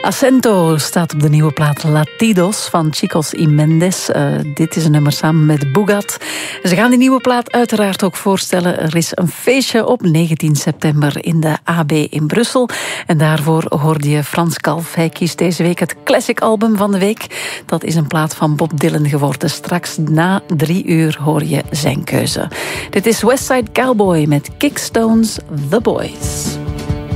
Acento staat op de nieuwe plaat Latidos van Chicos y Mendes. Dit is een nummer samen met Boogat. Ze gaan die nieuwe plaat uiteraard ook voorstellen. Er is een feestje op 19 september in de AB in Brussel. En daarvoor hoorde je Frans Kalf. Hij kiest deze week het classic album van de week. Dat is een plaat van Bob Dylan geworden. Straks na 3 uur hoor je zijn keuze. Dit is Westside Cowboy met Kickstones The Boys.